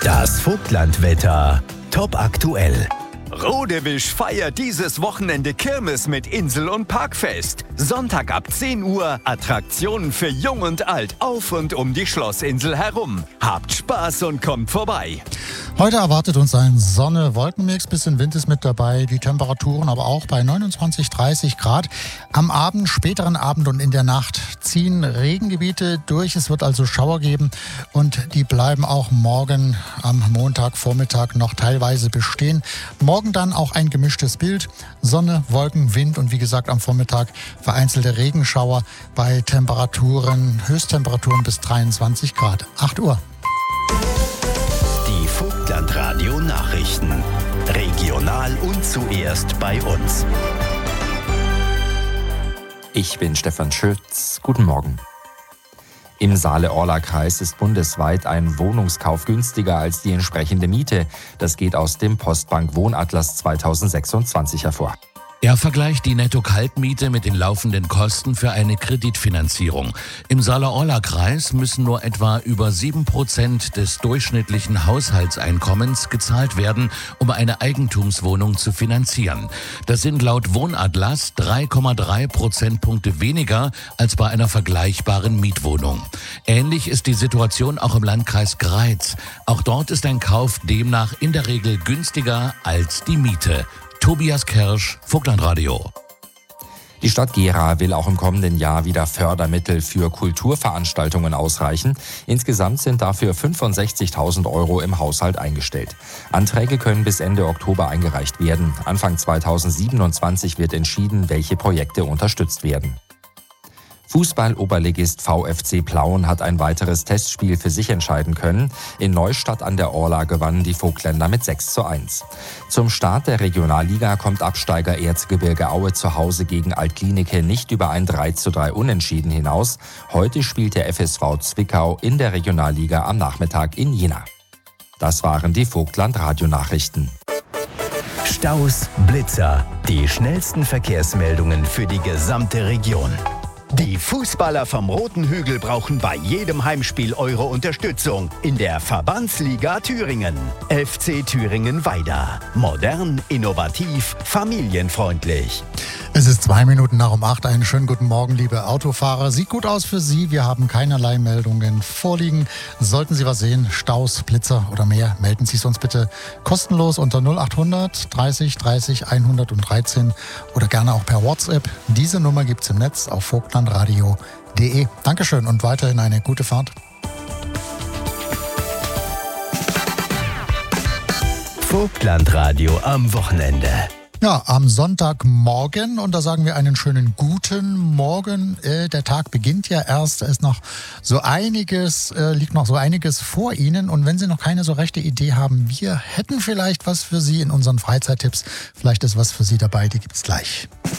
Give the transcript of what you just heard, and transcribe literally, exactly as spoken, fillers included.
Das Vogtlandwetter. Top aktuell. Rodewisch feiert dieses Wochenende Kirmes mit Insel- und Parkfest. Sonntag ab zehn Uhr Attraktionen für Jung und Alt auf und um die Schlossinsel herum. Habt Spaß und kommt vorbei. Heute erwartet uns ein Sonne-Wolkenmix, bisschen Wind ist mit dabei, die Temperaturen aber auch bei neunundzwanzig, dreißig Grad. Am Abend, späteren Abend und in der Nacht ziehen Regengebiete durch, es wird also Schauer geben und die bleiben auch morgen am Montagvormittag noch teilweise bestehen. Morgen dann auch ein gemischtes Bild, Sonne, Wolken, Wind und wie gesagt am Vormittag vereinzelte Regenschauer bei Temperaturen, Höchsttemperaturen bis dreiundzwanzig Grad. acht Uhr. Die Vogtlandradio Nachrichten. Regional und zuerst bei uns. Ich bin Stefan Schütz. Guten Morgen. Im Saale-Orla-Kreis ist bundesweit ein Wohnungskauf günstiger als die entsprechende Miete. Das geht aus dem Postbank Wohnatlas zweitausendsechsundzwanzig hervor. Er vergleicht die Netto-Kaltmiete mit den laufenden Kosten für eine Kreditfinanzierung. Im Saale-Orla-Kreis müssen nur etwa über sieben Prozent des durchschnittlichen Haushaltseinkommens gezahlt werden, um eine Eigentumswohnung zu finanzieren. Das sind laut Wohnatlas drei Komma drei Prozentpunkte weniger als bei einer vergleichbaren Mietwohnung. Ähnlich ist die Situation auch im Landkreis Greiz. Auch dort ist ein Kauf demnach in der Regel günstiger als die Miete. Tobias Kersch, Vogtlandradio. Die Stadt Gera will auch im kommenden Jahr wieder Fördermittel für Kulturveranstaltungen ausreichen. Insgesamt sind dafür fünfundsechzigtausend Euro im Haushalt eingestellt. Anträge können bis Ende Oktober eingereicht werden. Anfang zweitausendsiebenundzwanzig wird entschieden, welche Projekte unterstützt werden. Fußball-Oberligist VfC Plauen hat ein weiteres Testspiel für sich entscheiden können. In Neustadt an der Orla gewannen die Vogtländer mit sechs zu eins. Zum Start der Regionalliga kommt Absteiger Erzgebirge Aue zu Hause gegen Altklinike nicht über ein drei zu drei Unentschieden hinaus. Heute spielt der F S V Zwickau in der Regionalliga am Nachmittag in Jena. Das waren die Vogtland-Radio-Nachrichten. Staus, Blitzer, die schnellsten Verkehrsmeldungen für die gesamte Region. Die Fußballer vom Roten Hügel brauchen bei jedem Heimspiel eure Unterstützung in der Verbandsliga Thüringen. F C Thüringen Weida. Modern, innovativ, familienfreundlich. Es ist zwei Minuten nach um acht. Einen schönen guten Morgen, liebe Autofahrer. Sieht gut aus für Sie. Wir haben keinerlei Meldungen vorliegen. Sollten Sie was sehen, Staus, Blitzer oder mehr, melden Sie es uns bitte kostenlos unter null achthundert dreißig dreißig hundertdreizehn oder gerne auch per WhatsApp. Diese Nummer gibt's im Netz auf vogtlandradio punkt de. Dankeschön und weiterhin eine gute Fahrt. Vogtlandradio am Wochenende. Ja, am Sonntagmorgen, und da sagen wir einen schönen guten Morgen. Äh, der Tag beginnt ja erst, es ist noch so einiges, äh, liegt noch so einiges vor Ihnen. Und wenn Sie noch keine so rechte Idee haben, wir hätten vielleicht was für Sie in unseren Freizeittipps. Vielleicht ist was für Sie dabei, die gibt's gleich.